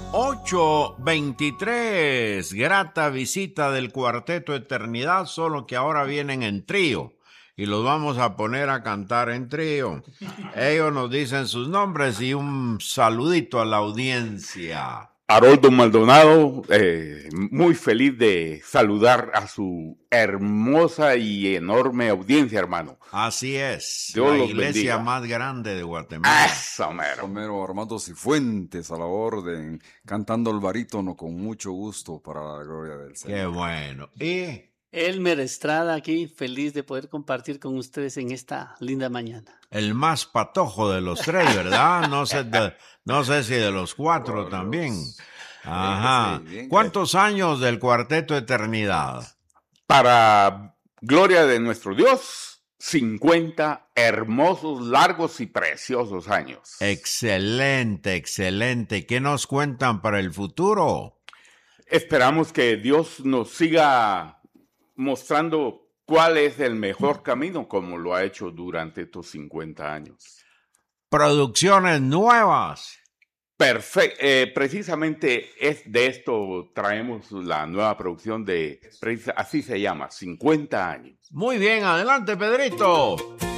8:23, grata visita del Cuarteto Eternidad, solo que ahora vienen en trío y los vamos a poner a cantar en trío. Ellos nos dicen sus nombres y un saludito a la audiencia. Haroldo Maldonado, muy feliz de saludar a su hermosa y enorme audiencia, hermano. Así es, Dios la los iglesia bendiga. más grande de Guatemala. Eso, mero. Romero Armando Cifuentes a la orden, cantando el barítono con mucho gusto para la gloria del Señor. Qué bueno. Y Elmer Estrada aquí, feliz de poder compartir con ustedes en esta linda mañana. el más patojo de los tres, ¿verdad? No sé si de los cuatro también. Ajá. Sí, bien. ¿Cuántos años del Cuarteto Eternidad? Para gloria de nuestro Dios, 50 hermosos, largos y preciosos años. Excelente, excelente. ¿Qué nos cuentan para el futuro? Esperamos que Dios nos siga mostrando cuál es el mejor camino, como lo ha hecho durante estos 50 años. Producciones nuevas. Precisamente de esto traemos la nueva producción así se llama, 50 años. Muy bien, adelante, Pedrito.